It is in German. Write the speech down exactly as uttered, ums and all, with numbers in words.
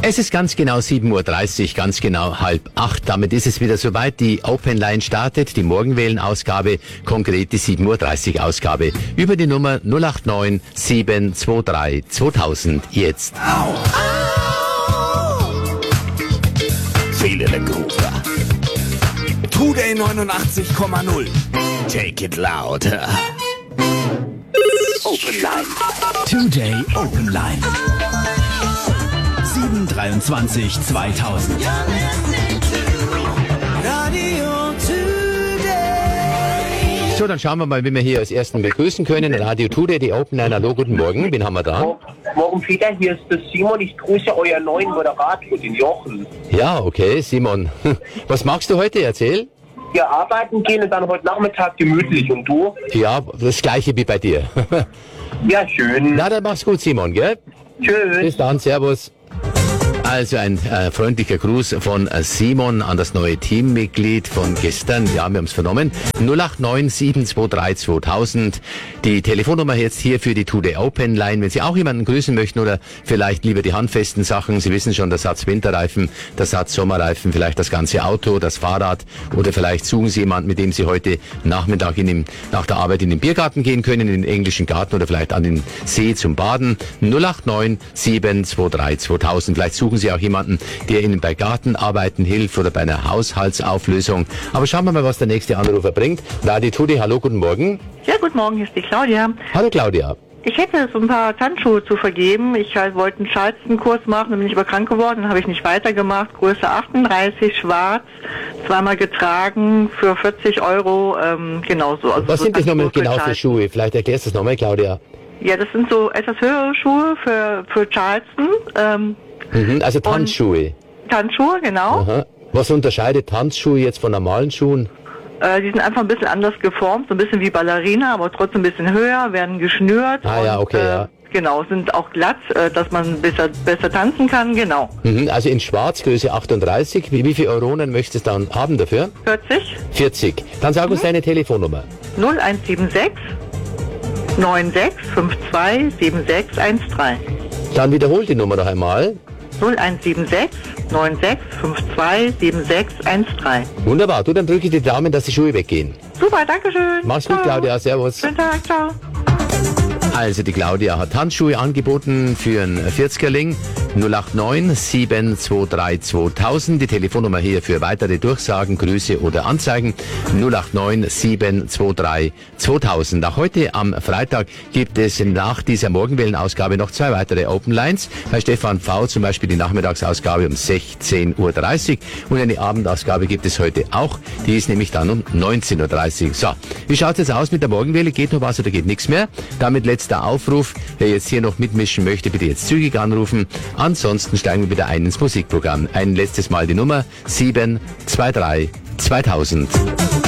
Es ist ganz genau sieben Uhr dreißig, ganz genau halb acht. Damit ist es wieder soweit. Die Open Line startet, die Morgenwählen-Ausgabe, konkret die sieben Uhr dreißig Ausgabe. Über die Nummer null acht neun sieben zwei drei zweitausend jetzt. Au, au. Feeling the groove. Today neunundachtzig Komma null. Take it louder. Open Line. Today Open Line. sieben dreiundzwanzig zweitausend. Radio Today. So, dann schauen wir mal, wie wir hier als Ersten begrüßen können. Radio Today, die Open Line. Hallo, guten Morgen. Wen haben wir da? Morgen, Peter, hier ist der Simon. Ich grüße euer neuen Moderator, den Jochen. Ja, okay, Simon. Was magst du heute? Erzähl. Wir arbeiten gehen und dann heute Nachmittag gemütlich. Und du? Ja, das Gleiche wie bei dir. Ja, schön. Na, dann mach's gut, Simon, gell? Tschüss. Bis dann, servus. Also ein äh, freundlicher Gruß von äh, Simon an das neue Teammitglied von gestern. Ja, wir haben es vernommen. null acht neun sieben zwei drei zweitausend. Die Telefonnummer jetzt hier für die Today Open Line. Wenn Sie auch jemanden grüßen möchten oder vielleicht lieber die handfesten Sachen. Sie wissen schon, der Satz Winterreifen, der Satz Sommerreifen, vielleicht das ganze Auto, das Fahrrad oder vielleicht suchen Sie jemanden, mit dem Sie heute Nachmittag in dem, nach der Arbeit in den Biergarten gehen können, in den englischen Garten oder vielleicht an den See zum Baden. null acht neun sieben zwei drei zweitausend. Vielleicht suchen Sie auch jemanden, der Ihnen bei Gartenarbeiten hilft oder bei einer Haushaltsauflösung. Aber schauen wir mal, was der nächste Anrufer bringt. Radio Today, hallo, guten Morgen. Ja, guten Morgen, hier ist die Claudia. Hallo Claudia. Ich hätte so ein paar Tanzschuhe zu vergeben. Ich halt wollte einen Charleston-Kurs machen, dann bin ich aber krank geworden, dann habe ich nicht weitergemacht. Größe achtunddreißig, schwarz, zweimal getragen für vierzig Euro, ähm, genauso. Also was so sind das nochmal genau für Charleston. Schuhe? Vielleicht erklärst du das nochmal, Claudia. Ja, das sind so etwas höhere Schuhe für, für Charleston. Ähm, Mhm, also Tanzschuhe. Tanzschuhe, genau. Aha. Was unterscheidet Tanzschuhe jetzt von normalen Schuhen? Äh, die sind einfach ein bisschen anders geformt, so ein bisschen wie Ballerina, aber trotzdem ein bisschen höher, werden geschnürt. Ah, und, ja, okay, äh, ja. Genau, sind auch glatt, äh, dass man besser, besser tanzen kann, genau. Mhm, also in Schwarz, Größe achtunddreißig. Wie, wie viele Euronen möchtest du dann haben dafür? vierzig. vierzig. Dann sag uns deine Telefonnummer. null eins sieben sechs neun sechs fünf zwei sieben sechs eins drei. Dann wiederhol die Nummer noch einmal. null eins sieben sechs neun sechs fünf zwei sieben sechs eins drei. Wunderbar. Du, dann drücke ich die Daumen, dass die Schuhe weggehen. Super, danke schön. Mach's gut, Ciao. Claudia. Servus. Schönen Tag, ciao. Also die Claudia hat Handschuhe angeboten für einen vierzigerling. null acht neun sieben zwei drei zweitausend. Die Telefonnummer hier für weitere Durchsagen, Grüße oder Anzeigen. null acht neun sieben zwei drei zweitausend. Auch heute am Freitag gibt es nach dieser Morgenwählen-Ausgabe noch zwei weitere Open Lines. Bei Stefan V. zum Beispiel die Nachmittagsausgabe um sechzehn Uhr dreißig. Und eine Abendausgabe gibt es heute auch. Die ist nämlich dann um neunzehn Uhr dreißig. So, wie schaut es jetzt aus mit der Morgenwelle? Geht noch was oder geht nichts mehr? Damit letzter Aufruf. Wer jetzt hier noch mitmischen möchte, bitte jetzt zügig anrufen. Ansonsten steigen wir wieder ein ins Musikprogramm. Ein letztes Mal die Nummer sieben zwei drei zweitausend.